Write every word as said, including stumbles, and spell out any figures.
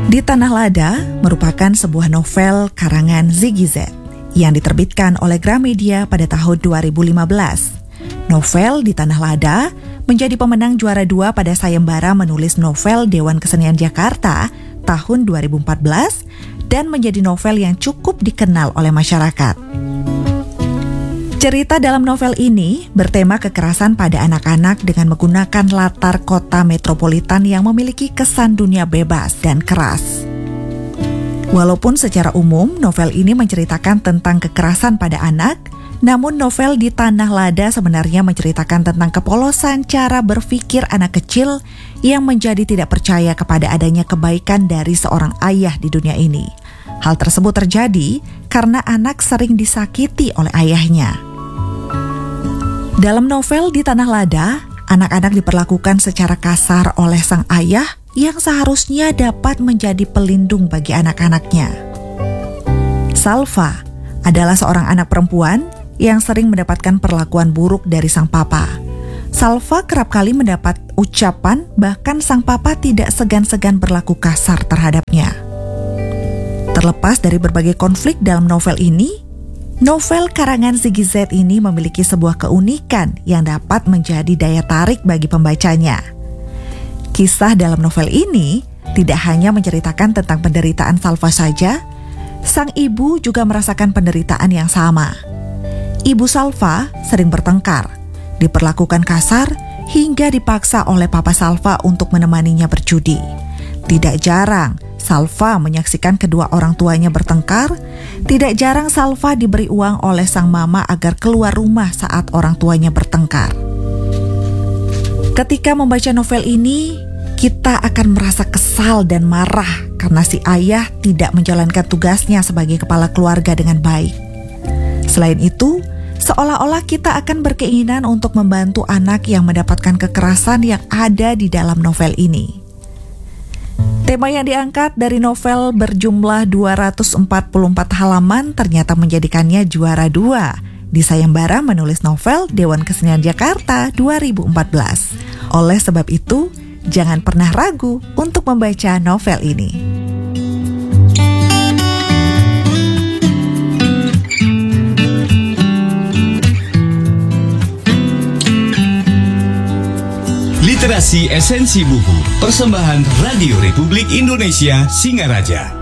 Di Tanah Lada merupakan sebuah novel karangan Ziggy Z yang diterbitkan oleh Gramedia pada tahun dua ribu lima belas. Novel Di Tanah Lada menjadi pemenang juara dua pada sayembara menulis novel Dewan Kesenian Jakarta tahun dua ribu empat belas dan menjadi novel yang cukup dikenal oleh masyarakat. Cerita dalam novel ini bertema kekerasan pada anak-anak dengan menggunakan latar kota metropolitan yang memiliki kesan dunia bebas dan keras. Walaupun secara umum novel ini menceritakan tentang kekerasan pada anak, namun novel Di Tanah Lada sebenarnya menceritakan tentang kepolosan cara berpikir anak kecil yang menjadi tidak percaya kepada adanya kebaikan dari seorang ayah di dunia ini. Hal tersebut terjadi karena anak sering disakiti oleh ayahnya. Dalam novel Di Tanah Lada, anak-anak diperlakukan secara kasar oleh sang ayah yang seharusnya dapat menjadi pelindung bagi anak-anaknya. Salva adalah seorang anak perempuan yang sering mendapatkan perlakuan buruk dari sang papa. Salva kerap kali mendapat ucapan bahkan sang papa tidak segan-segan berlaku kasar terhadapnya. Terlepas dari berbagai konflik dalam novel ini, novel karangan Ziggy Z ini memiliki sebuah keunikan yang dapat menjadi daya tarik bagi pembacanya. Kisah dalam novel ini tidak hanya menceritakan tentang penderitaan Salva saja, sang ibu juga merasakan penderitaan yang sama. Ibu Salva sering bertengkar, diperlakukan kasar, hingga dipaksa oleh papa Salva untuk menemaninya berjudi. Tidak jarang Salva menyaksikan kedua orang tuanya bertengkar. Tidak jarang Salva diberi uang oleh sang mama agar keluar rumah saat orang tuanya bertengkar. Ketika membaca novel ini, kita akan merasa kesal dan marah karena si ayah tidak menjalankan tugasnya sebagai kepala keluarga dengan baik. Selain itu, seolah-olah kita akan berkeinginan untuk membantu anak yang mendapatkan kekerasan yang ada di dalam novel ini. Tema yang diangkat dari novel berjumlah dua ratus empat puluh empat halaman ternyata menjadikannya juara dua di sayembara menulis novel Dewan Kesenian Jakarta dua ribu empat belas. Oleh sebab itu, jangan pernah ragu untuk membaca novel ini. Literasi Esensi Buku, persembahan Radio Republik Indonesia Singaraja.